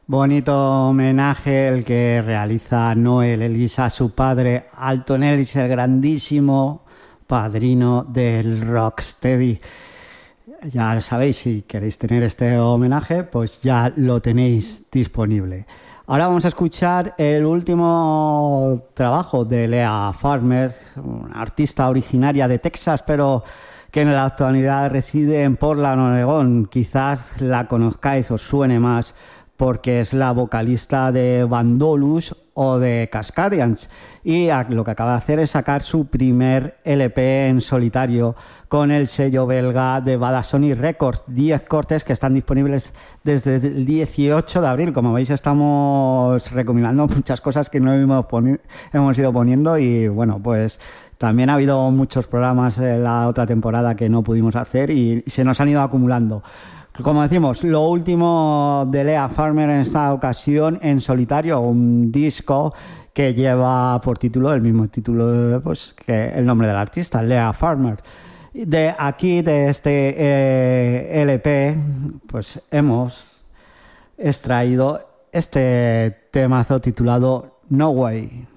Bonito homenaje el que realiza Noel Ellis a su padre, Alton Ellis, el grandísimo padrino del rocksteady. Ya lo sabéis, si queréis tener este homenaje, pues ya lo tenéis disponible. Ahora vamos a escuchar el último trabajo de Leah Farmer, una artista originaria de Texas, pero que en la actualidad reside en Portland, Oregón. Quizás la conozcáis, os suene más, porque es la vocalista de Vandolus o de Cascadians, y lo que acaba de hacer es sacar su primer LP en solitario con el sello belga de Badasonic Records, 10 cortes que están disponibles desde el 18 de abril. Como veis, estamos recomendando muchas cosas que no hemos ido poniendo, y bueno, pues también ha habido muchos programas en la otra temporada que no pudimos hacer y se nos han ido acumulando. Como decimos, lo último de Leah Farmer en esta ocasión en solitario, un disco que lleva por título el mismo título, pues, que el nombre del artista, Leah Farmer. De aquí, de este LP, pues hemos extraído este temazo titulado No Way.